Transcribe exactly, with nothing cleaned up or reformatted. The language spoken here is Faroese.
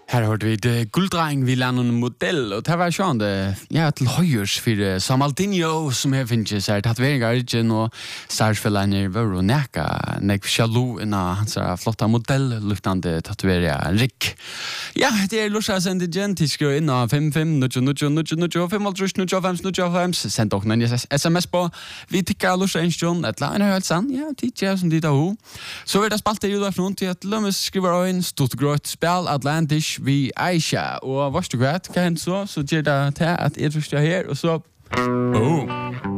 Her hørte vi det gulddreng vi lærte en modell, og det var sånn det, ja, til høyers for Samaldinho, som her finnes seg tatoveringer i Arjen, og Starsfeller var jo nækka, nek sjalu innan hans flotta modell, luftande tatoveringer, Rick. Ja, det er lorsa sendt igjen, til skru inn av fem fem null null null null null fem null null fem null fem, send dere en sms på, vi tikkar lorsa innsjon, et la en høyt sann, ja, tikkja som dit av ho. Så er det spalte i udafron til at Lummes skriver inn, stort grått spil, Atlantis, vi Aisha, og varst du græt, hva hendt så, så gjør det til at jeg tror jeg her, og så, boom!